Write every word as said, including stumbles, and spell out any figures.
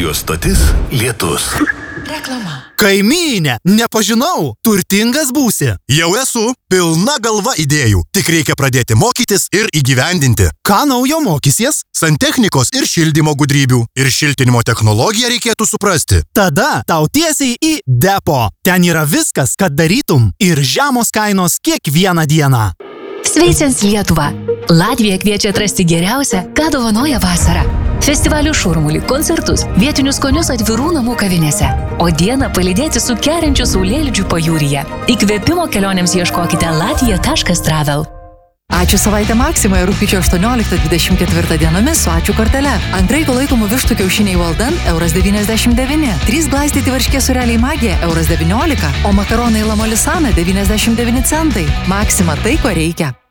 Radio stotis Lietus. Reklama. Kaimynė, nepažinau, turtingas būsi. Jau esu, pilna galva idėjų, tik reikia pradėti mokytis ir įgyvendinti. Ką naujo mokysies? Santechnikos ir šildymo gudrybių. Ir šiltinimo technologiją reikėtų suprasti. Tada tau tiesiai į depo. Ten yra viskas, kad darytum ir žemos kainos kiekvieną dieną. Sveicins Lietuvą. Latvija kviečia atrasti geriausią, ką dovanoja vasara. Festivalių šurmulį, koncertus, vietinius skonius atvirų namų kavinėse. O dieną palydėti su kerinčiu saulėlydžiu pajūryje. Įkvėpimo kelionėms ieškokite latvija taškas travel. Ačiū savaitę Maksimoje rugpjūčio aštuonioliktą dvidešimt ketvirtą dienomis su ačiū kortele. Ant raito laikomų vištų kiaušiniai Valdan euras devyniasdešimt devyni. Trys glaistyti varškės sūreliai Magija euras devyniolika. O makaronai Lamolisana devyniasdešimt devyni centai. Maksima tai, ko reikia.